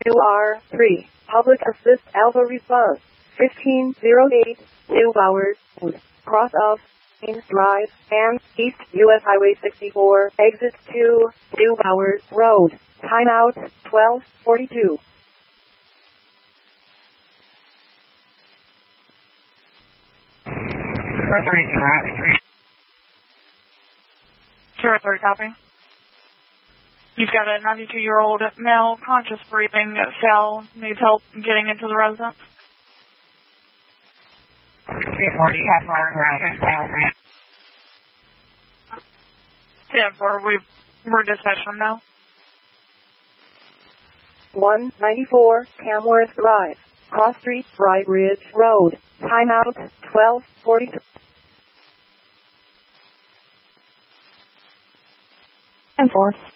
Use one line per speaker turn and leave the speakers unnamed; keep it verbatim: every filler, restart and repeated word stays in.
two R three. Public Assist Alpha Response. fifteen oh eight. New Bowers. Cross of Main Drive and East U S Highway sixty-four. Exit two. New Bowers Road. Timeout twelve forty-two.
Zero three, copy. You've got a ninety-two-year-old male, conscious breathing, cell, needs help getting into the residence.
three forty, half hour around.
ten four, we've, we're dispatched from now.
one ninety-four, Camworth Drive. Cross Street, Bright Ridge Road. Timeout twelve forty-two.
ten four.